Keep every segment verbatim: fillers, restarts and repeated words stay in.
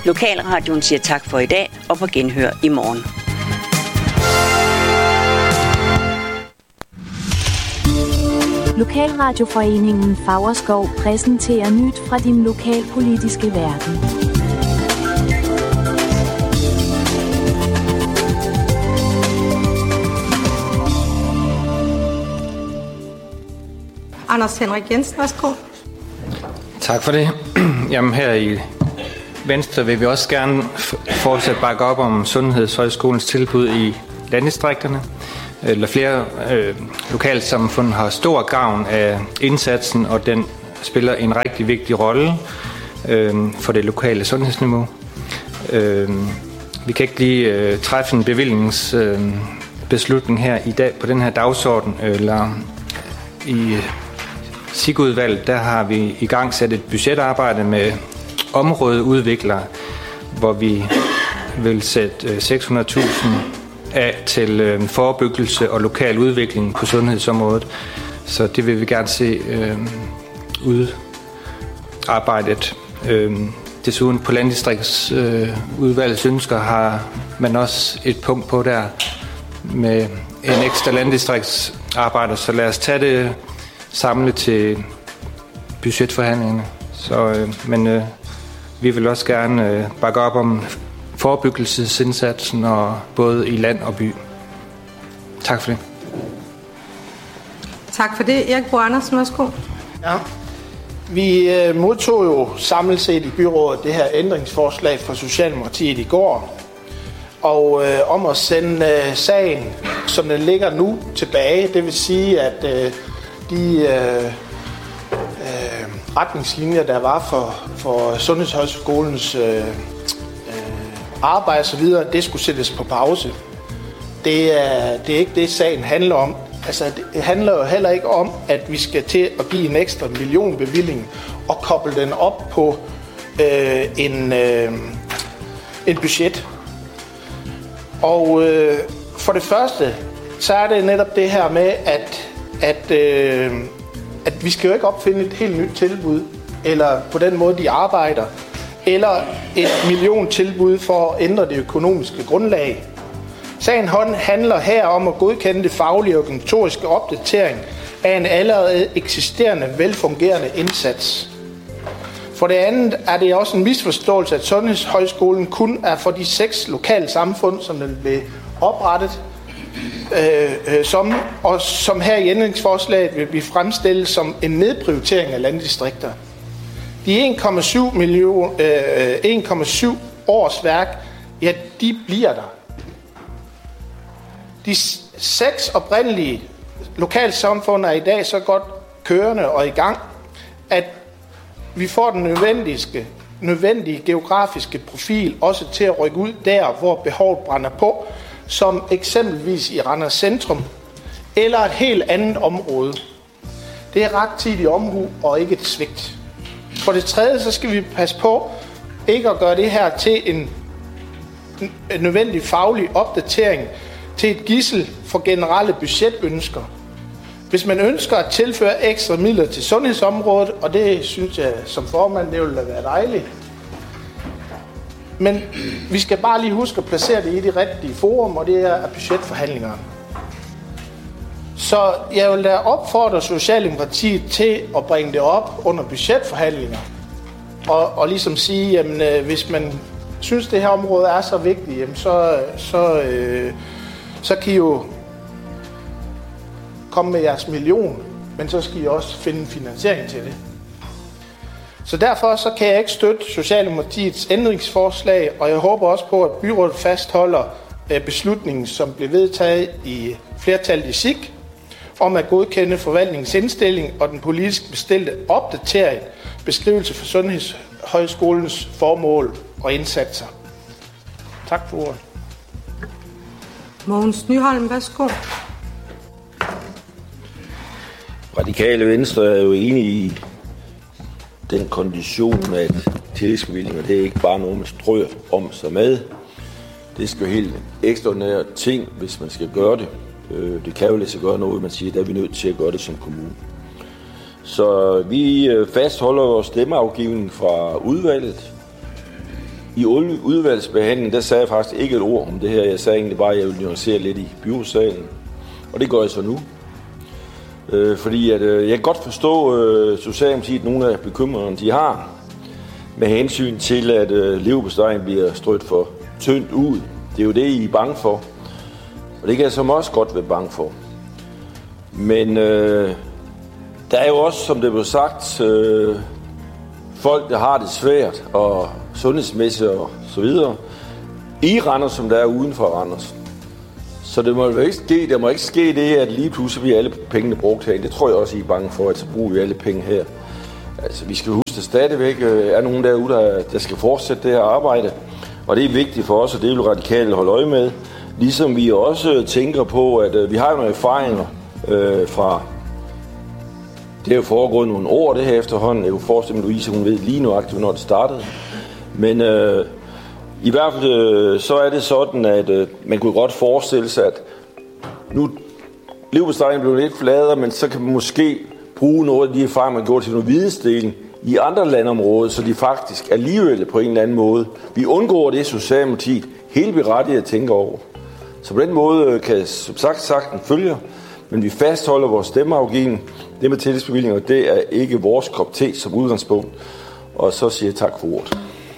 Lokalradioen siger tak for i dag og på genhør i morgen. Lokalradioforeningen Favrskov præsenterer nyt fra din lokalpolitiske verden. Anders Henrik Jensen, værsgo. Tak for det. Jamen her i Venstre vil vi også gerne fortsat bakke op om Sundhedshøjskolens tilbud i landdistrikterne. Eller flere øh, lokalsamfund har stor gavn af indsatsen, og den spiller en rigtig vigtig rolle øh, for det lokale sundhedsniveau. Øh, vi kan ikke lige øh, træffe en bevillingsbeslutning øh, her i dag på den her dagsorden, eller i S I G-udvalget, der har vi i gang sat et budgetarbejde med områdeudviklere, hvor vi vil sætte seks hundrede tusind af til øh, forebyggelse og lokal udvikling på sundhedsområdet. Så det vil vi gerne se øh, udarbejdet. Øh, desuden på landdistriktsudvalgets øh, ønsker har man også et punkt på der med en ekstra landdistriktsarbejder, så lad os tage det samlet til budgetforhandlingerne. Så, øh, men øh, vi vil også gerne øh, bakke op om forebyggelsesindsatsen, og både i land og by. Tak for det. Tak for det. Erik Bo Andersen, værsgo. Ja. Vi øh, modtog jo samlet set i byrådet det her ændringsforslag fra Socialdemokratiet i går, og øh, om at sende øh, sagen, som den ligger nu, tilbage. Det vil sige, at øh, de øh, øh, retningslinjer, der var for, for Sundhedshøjskolens øh, arbejde og så videre, det skulle sættes på pause. Det er, det er ikke det, sagen handler om. Altså, det handler jo heller ikke om, at vi skal til at give en ekstra millionbevilling og koble den op på øh, en, øh, en budget. Og øh, for det første, så er det netop det her med, at, at, øh, at vi skal jo ikke opfinde et helt nyt tilbud, eller på den måde, de arbejder, eller et milliontilbud for at ændre det økonomiske grundlag. Sagen handler her om at godkende det faglige og organisatoriske opdatering af en allerede eksisterende, velfungerende indsats. For det andet er det også en misforståelse, at Sundhedshøjskolen kun er for de seks lokale samfund, som den blev oprettet, øh, øh, som, og som her i ændringsforslaget vil blive fremstillet som en nedprioritering af landdistrikter. De en komma syv million, øh, en komma syv årsværk, ja, de bliver der. De seks oprindelige lokalsamfund er i dag så godt kørende og i gang, at vi får den nødvendige, nødvendige geografiske profil også til at rykke ud der, hvor behovet brænder på, som eksempelvis i Randers Centrum eller et helt andet område. Det er rettidig omhu og ikke et svigt. For det tredje, så skal vi passe på ikke at gøre det her til en nødvendig faglig opdatering til et gidsel for generelle budgetønsker. Hvis man ønsker at tilføre ekstra midler til sundhedsområdet, og det synes jeg som formand, det ville da være dejligt. Men vi skal bare lige huske at placere det i det rigtige forum, og det er budgetforhandlingerne. Så jeg vil da opfordre Socialdemokratiet til at bringe det op under budgetforhandlinger. Og, og ligesom sige, jamen øh, hvis man synes, det her område er så vigtigt, jamen, så, så, øh, så kan I jo komme med jeres million, men så skal I også finde finansiering til det. Så derfor så kan jeg ikke støtte Socialdemokratiets ændringsforslag, og jeg håber også på, at byrådet fastholder øh, beslutningen, som blev vedtaget i flertallet i S I G, om at godkende forvaltningens indstilling og den politisk bestilte opdatering, beskrivelse for Sundhedshøjskolens formål og indsatser. Tak for ordet. Mogens Nyholm, værsgo. Radikale Venstre er jo enige i den kondition, at tillægsbevillinger, det er ikke bare noget, man strøger om sig med. Det skal jo helt ekstraordinære ting, hvis man skal gøre det. Det kan jo lade sig gøre noget, man siger, der er vi nødt til at gøre det som kommune. Så vi fastholder vores stemmeafgivning fra udvalget. i udvalgsbehandlingen, der sagde jeg faktisk ikke et ord om det her. Jeg sagde egentlig bare, at jeg ville nuancere lidt i byrådssalen. Og det gør jeg så nu. Øh, fordi at, øh, jeg kan godt forstå øh, Socialdemokratiet, nogle af bekymringerne, de har, med hensyn til, at øh, leverpostejen bliver strødt for tyndt ud. Det er jo det, I er bange for. Og det kan jeg så også godt være bange for. Men øh, der er jo også, som det blev sagt, øh, folk, der har det svært, og sundhedsmæssigt og så videre, i Randers, som der er uden for Randers. Så det må ikke ske, der må ikke ske det, at lige pludselig bliver alle pengene brugt herinde. Det tror jeg også, I er bange for, at så bruger vi alle penge her. Altså, vi skal huske, at stadigvæk er nogen derude, der, der skal fortsætte det her arbejde. Og det er vigtigt for os, og det vil Radikale holde øje med. Ligesom vi også tænker på, at øh, vi har nogle erfaringer øh, fra... Det er jo foregået nogle år, det her efterhånden. Jeg kunne forestille mig, at Louise, hun ved lige nuagtigt, når det startede. Men øh, i hvert fald øh, så er det sådan, at øh, man kunne godt forestille sig, at nu leverpostejen blev lidt fladere, men så kan man måske bruge noget af de erfaringer, man gjorde til noget vidensdeling i andre landområder, så de faktisk alligevel på en eller anden måde, vi undgår det, Socialdemokratiet helt berettiget at tænke over. Så på den måde kan som sagt sagten følge, men vi fastholder vores stemmeafgivning. Det med tillægsbevillinger, det er ikke vores kop te som udgangspunkt. Og så siger jeg tak for ordet.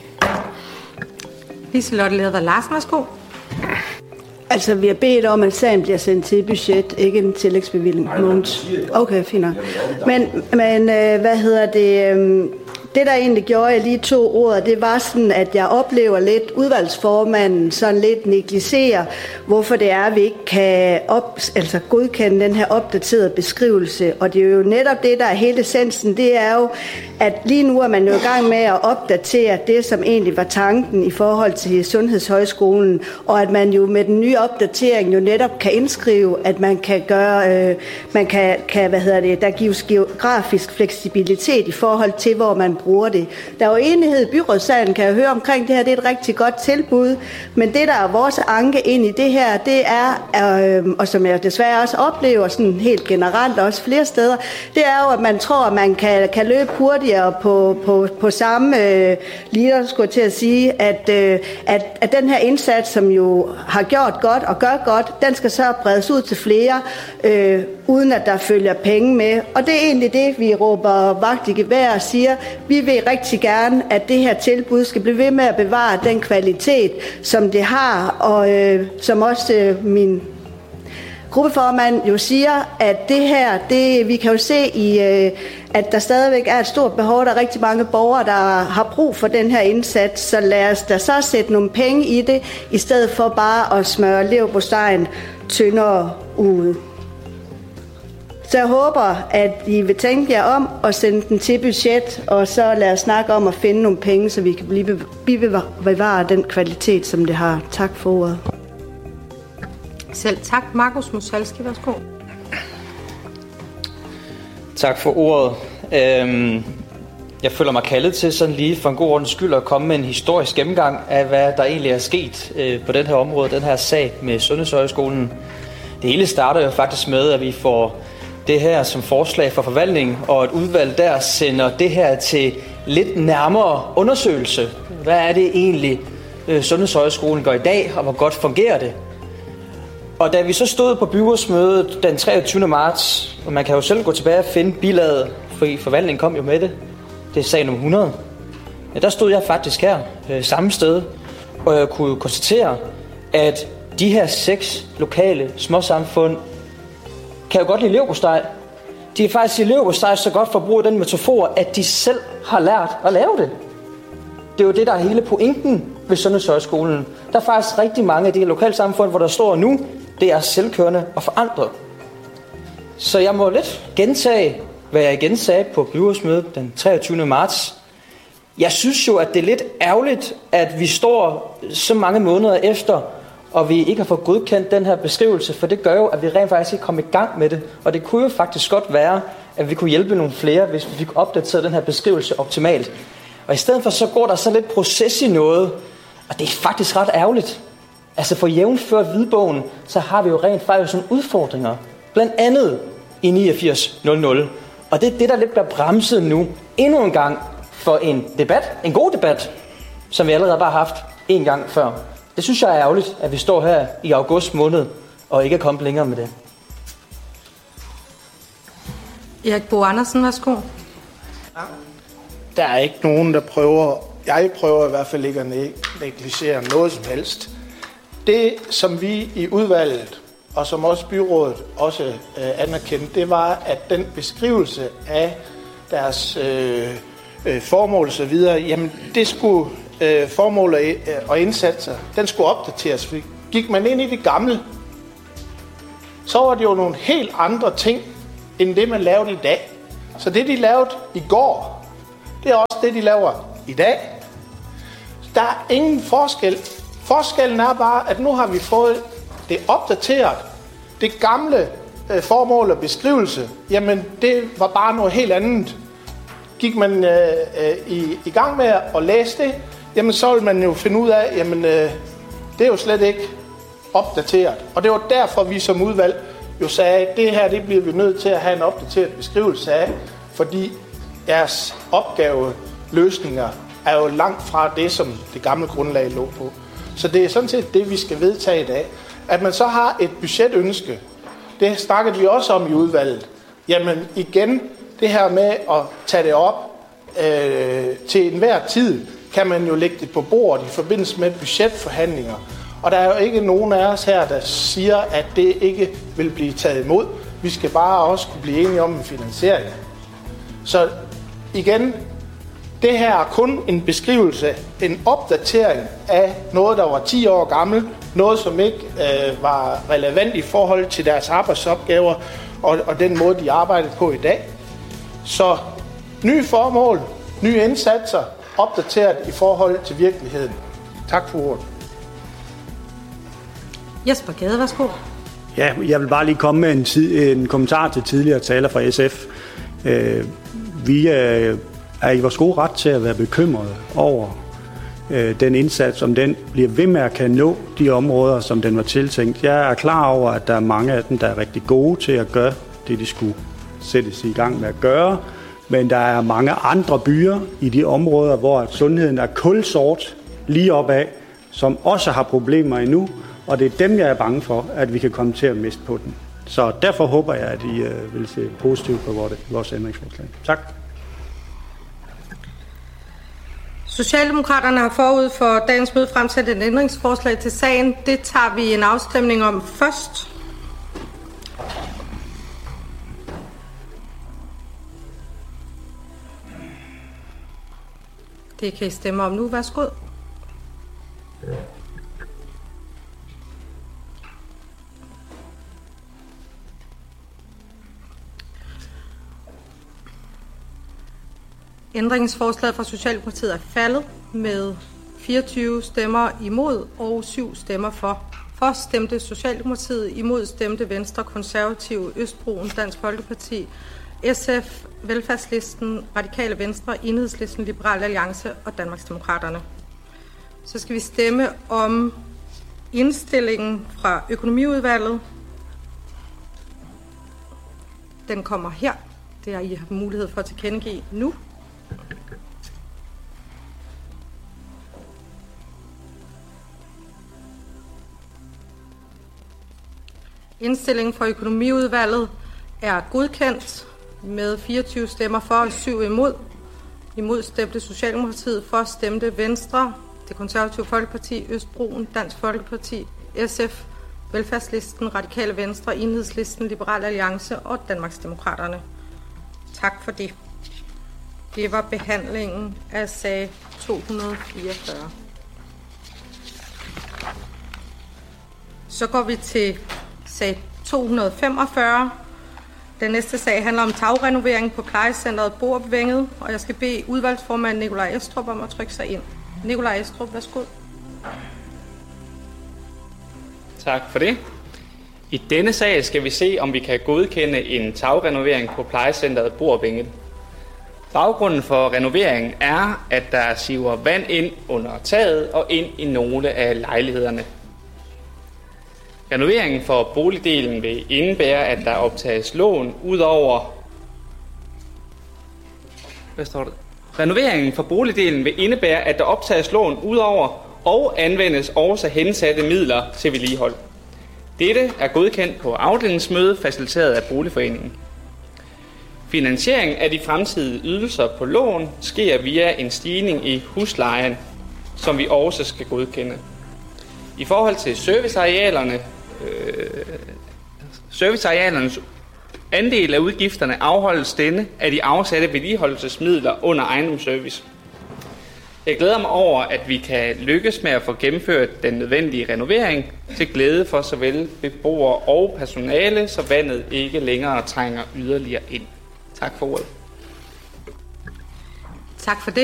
Liselotte Leder Larsen, værsgo. Altså, vi har bedt om, at sagen bliver sendt til budget, ikke en tillægsbevilling. Okay, fint nok. Men, men øh, hvad hedder det... Øh, Det, der egentlig gjorde, jeg lige to ord, det var sådan, at jeg oplever lidt udvalgsformanden sådan lidt negligerer, hvorfor det er, at vi ikke kan op, altså godkende den her opdaterede beskrivelse. Og det er jo netop det, der er hele essensen, det er jo, at lige nu er man jo i gang med at opdatere det, som egentlig var tanken i forhold til Sundhedshøjskolen, og at man jo med den nye opdatering jo netop kan indskrive, at man kan gøre, øh, man kan, kan, hvad hedder det, der gives geografisk fleksibilitet i forhold til, hvor man bruger det. Der er jo enighed i byrådssalen, kan jeg høre omkring det her, det er et rigtig godt tilbud, men det, der er vores anke ind i det her, det er, øh, og som jeg desværre også oplever sådan helt generelt også flere steder, det er jo, at man tror, at man kan, kan løbe hurtigere på, på, på samme øh, liter, skulle jeg til at sige, at, øh, at, at den her indsats, som jo har gjort godt og gør godt, den skal så bredes ud til flere, øh, uden at der følger penge med. Og det er egentlig det, vi råber vagt i gevær og siger, vi vil rigtig gerne, at det her tilbud skal blive ved med at bevare den kvalitet, som det har, og øh, som også øh, min gruppeformand jo siger, at det her, det, vi kan jo se i, øh, at der stadigvæk er et stort behov. Der er rigtig mange borgere, der har brug for den her indsats, så lad os da så sætte nogle penge i det, i stedet for bare at smøre leverpostejen tyndere ud. Så jeg håber, at I vil tænke jer om og sende den til budget, og så lad os snakke om at finde nogle penge, så vi kan blive bevare den kvalitet, som det har. Tak for ordet. Selv tak. Markus Musalski, værsgo. Tak for ordet. Øhm, jeg føler mig kaldet til sådan lige for en god ordens skyld at komme med en historisk gennemgang af, hvad der egentlig er sket øh, på den her område, den her sag med Sundhedshøjskolen. Det hele starter jo faktisk med, at vi får det her som forslag for forvaltning, og et udvalg der sender det her til lidt nærmere undersøgelse. Hvad er det egentlig, øh, Sundhedshøjskolen gør i dag, og hvor godt fungerer det? Og da vi så stod på byrådsmødet den treogtyvende marts, og man kan jo selv gå tilbage og finde bilaget, for forvaltningen kom jo med det, det er sag nummer hundrede, ja, der stod jeg faktisk her, øh, samme sted, og jeg kunne konstatere, at de her seks lokale småsamfund kan jo godt lide leverpostej. De kan faktisk lide leverpostej så godt for at bruge den metafor, at de selv har lært at lave det. Det er jo det, der er hele pointen ved Sundhedshøjskolen. Der er faktisk rigtig mange af de lokalsamfund, hvor der står nu, det er selvkørende og forandret. Så jeg må lidt gentage, hvad jeg igen sagde på byrådsmødet den treogtyvende marts. Jeg synes jo, at det er lidt ærgerligt, at vi står så mange måneder efter, og vi ikke har fået godkendt den her beskrivelse, for det gør jo, at vi rent faktisk ikke kommer i gang med det. Og det kunne jo faktisk godt være, at vi kunne hjælpe nogle flere, hvis vi fik opdateret den her beskrivelse optimalt. Og i stedet for, så går der så lidt proces i noget, og det er faktisk ret ærgerligt. Altså for jævnført hvidbogen, så har vi jo rent faktisk nogle udfordringer. Blandt andet i niogfirs nul nul. Og det er det, der lidt bliver bremset nu endnu en gang for en debat, en god debat, som vi allerede bare har haft en gang før. Det synes jeg er ærgerligt, at vi står her i august måned og ikke er kommet længere med det. Erik Bo Andersen, værsgo. Der er ikke nogen, der prøver, jeg prøver i hvert fald ikke at negligere noget som helst. Det, som vi i udvalget, og som også byrådet også øh, anerkendte, det var, at den beskrivelse af deres øh, øh, formål og så videre, jamen det skulle øh, formål og, øh, og indsatser, den skulle opdateres. Gik man ind i det gamle, så var det jo nogle helt andre ting, end det man lavede i dag. Så det de lavede i går, det er også det de laver i dag. Der er ingen forskel. Forskellen er bare, at nu har vi fået det opdateret. Det gamle øh, formål og beskrivelse, jamen det var bare noget helt andet. Gik man øh, øh, i, i gang med at læse det, jamen så vil man jo finde ud af, jamen øh, det er jo slet ikke opdateret. Og det var derfor, vi som udvalg jo sagde, at det her det bliver vi nødt til at have en opdateret beskrivelse af, fordi jeres opgaveløsninger er jo langt fra det, som det gamle grundlag lå på. Så det er sådan set det, vi skal vedtage i dag. At man så har et budgetønske, det snakkede vi også om i udvalget. Jamen igen, det her med at tage det op øh, til enhver tid, kan man jo lægge det på bordet i forbindelse med budgetforhandlinger. Og der er jo ikke nogen af os her, der siger, at det ikke vil blive taget imod. Vi skal bare også kunne blive enige om en finansiering. Så igen, det her er kun en beskrivelse, en opdatering af noget, der var ti år gammel, noget, som ikke øh, var relevant i forhold til deres arbejdsopgaver og, og den måde, de arbejder på i dag. Så nye formål, nye indsatser, opdateret i forhold til virkeligheden. Tak for ordet. Jesper Gade, værsgo. Ja, jeg vil bare lige komme med en, tid, en kommentar til tidligere taler fra S F. Øh, vi øh, er i vores gode ret til at være bekymrede over øh, den indsats, om den bliver ved med at kan nå de områder, som den var tiltænkt. Jeg er klar over, at der er mange af dem, der er rigtig gode til at gøre det, de skulle sættes i gang med at gøre. Men der er mange andre byer i de områder, hvor sundheden er kulsort lige opad, som også har problemer endnu. Og det er dem, jeg er bange for, at vi kan komme til at miste på den. Så derfor håber jeg, at I øh, vil se positivt på vores ændringsforslag. Tak. Socialdemokraterne har forud for dagens møde fremsat et ændringsforslag til sagen. Det tager vi en afstemning om først. Det kan I stemme om nu. Værsgo. Ændringsforslaget fra Socialdemokratiet er faldet med fireogtyve stemmer imod og syv stemmer for. For stemte Socialdemokratiet, imod stemte Venstre, Konservative, Østbroen, Dansk Folkeparti, S F, Velfærdslisten, Radikale Venstre, Enhedslisten, Liberal Alliance og Danmarksdemokraterne. Så skal vi stemme om indstillingen fra økonomiudvalget. Den kommer her. Det har I har mulighed for at tilkendegive nu. Indstillingen fra økonomiudvalget er godkendt med fireogtyve stemmer for og syv imod. Imod stemte Socialdemokratiet, for stemte Venstre, Det Konservative Folkeparti, Østbroen, Dansk Folkeparti, S F, Velfærdslisten, Radikale Venstre, Enhedslisten, Liberal Alliance og Danmarksdemokraterne. Tak for det. Det var behandlingen af sag to hundrede og fireogfyrre. Så går vi til sag to hundrede og femogfyrre. Den næste sag handler om tagrenovering på plejecentret Borup-Vænget, og jeg skal bede udvalgsformand Nikolaj Estrup om at trykke sig ind. Nikolaj Estrup, værsgo. Tak for det. I denne sag skal vi se, om vi kan godkende en tagrenovering på plejecentret Borup-Vænget. Baggrunden for renoveringen er, at der siver vand ind under taget og ind i nogle af lejlighederne. Renoveringen for boligdelen vil indebære, at der optages lån ud over hvad står der? Renoveringen for boligdelen vil indebære, at der optages lån ud over og anvendes også hensatte midler til vedligehold. Dette er godkendt på afdelingsmøde faciliteret af boligforeningen. Finansiering af de fremtidige ydelser på lån sker via en stigning i huslejen, som vi også skal godkende. I forhold til servicearealerne, øh, servicearealernes andel af udgifterne afholdes denne af de afsatte vedligeholdelsesmidler under ejendomsservice. Jeg glæder mig over, at vi kan lykkes med at få gennemført den nødvendige renovering til glæde for såvel beboere og personale, så vandet ikke længere trænger yderligere ind. Tak for ordet. Tak for det.